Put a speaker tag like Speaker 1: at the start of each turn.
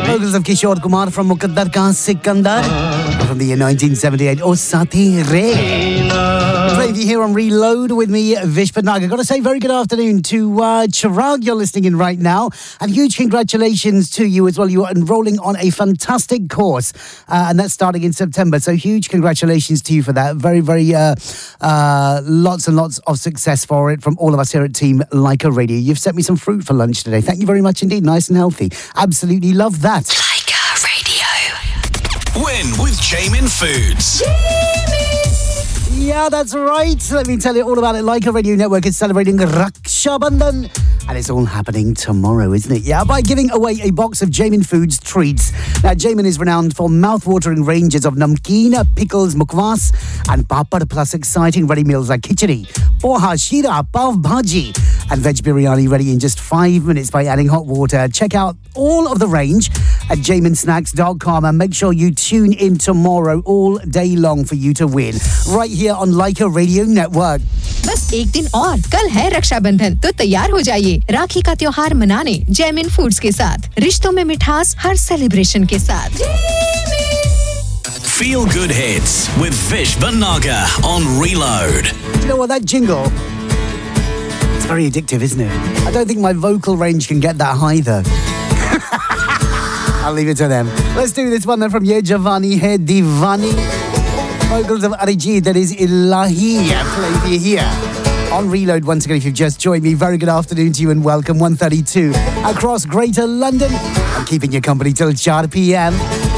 Speaker 1: Vocals of Kishore Kumar from Muqaddar Ka Sikandar from the year 1978. Oh, Sati Re. Played here on Reload with me, Vish Bhatnagar. Got to say very good afternoon to Chirag. You're listening in right now. And huge congratulations to you as well. You are enrolling on a fantastic course. And that's starting in September. So huge congratulations to you for that. Very, very lots and lots of success for it from all of us here at Team Leica Radio. You've sent me some fruit for lunch today. Thank you very much indeed. Nice and healthy. Absolutely love that.
Speaker 2: Leica Radio. Win with Jamin Foods.
Speaker 1: Yeah, that's right. Let me tell you all about it. Leica Radio Network is celebrating Raksha Bandhan. And it's all happening tomorrow, isn't it? Yeah, by giving away a box of Jamin Foods treats. Now, Jamin is renowned for mouth-watering ranges of namkeen, pickles, mukwas, and papad, plus exciting ready meals like khichdi, poha, shira, pav bhaji, and veg biryani ready in just 5 minutes by adding hot water. Check out all of the range at jaminsnacks.com and make sure you tune in tomorrow all day long for you to win. Right here on Leica Radio Network.
Speaker 3: बस एक दिन और कल है रक्षाबंधन तो तैयार हो जाइए राखी का त्योहार मनाने जैमिन फूड्स के साथ रिश्तों में मिठास हर सेलिब्रेशन के साथ
Speaker 2: Feel Good Hits with Vish Bhatnagar on Reload.
Speaker 1: You know what, that jingle, it's very addictive, isn't it? I don't think my vocal range can get that high though. I'll leave it to them. Let's do this one then from Ye Javani Hai Diwani. Vocals of Arijit, that is Ilahi. Play for you here on Reload. Once again, if you've just joined me, very good afternoon to you and welcome. 1:32 across Greater London. I'm keeping you company till 4 p.m.